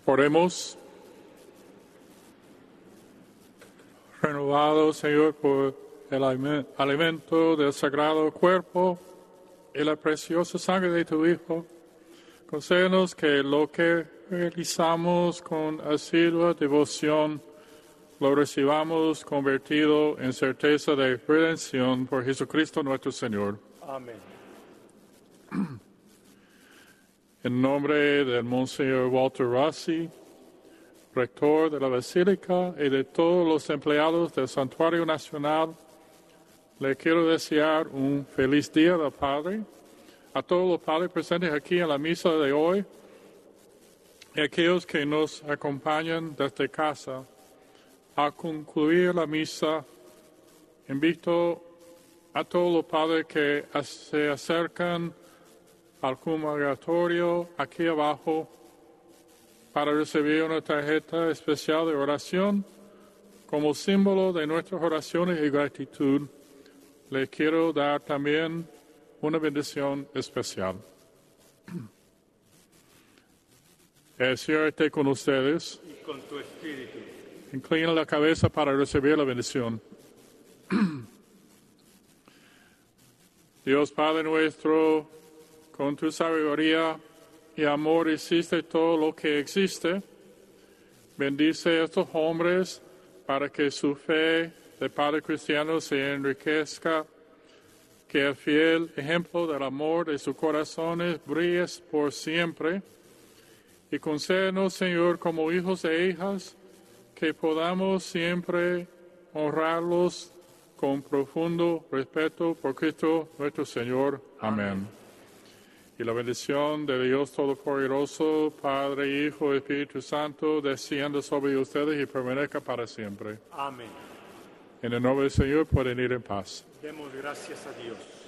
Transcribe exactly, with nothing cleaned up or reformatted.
Oremos. Renovado, Señor, por el alimento del sagrado cuerpo y la preciosa sangre de tu Hijo, concédenos que lo que realizamos con asidua devoción lo recibamos convertido en certeza de redención por Jesucristo nuestro Señor. Amén. En nombre del Monseñor Walter Rossi, rector de la Basílica, y de todos los empleados del Santuario Nacional, le quiero desear un feliz Día del Padre a todos los padres presentes aquí en la misa de hoy y a aquellos que nos acompañan desde casa. A concluir la misa, invito a todos los padres que se acercan al congregatorio aquí abajo para recibir una tarjeta especial de oración como símbolo de nuestras oraciones y gratitud. Les quiero dar también una bendición especial. El Señor esté con ustedes. Y con tu espíritu. Inclina la cabeza para recibir la bendición. Dios Padre nuestro, con tu sabiduría y amor hiciste todo lo que existe. Bendice a estos hombres para que su fe de padre cristiano se enriquezca, que el fiel ejemplo del amor de sus corazones brille por siempre. Y concédenos, Señor, como hijos e hijas, que podamos siempre honrarlos con profundo respeto por Cristo nuestro Señor. Amén. Amén. Y la bendición de Dios Todopoderoso, Padre, Hijo y Espíritu Santo, descienda sobre ustedes y permanezca para siempre. Amén. En el nombre del Señor pueden ir en paz. Demos gracias a Dios.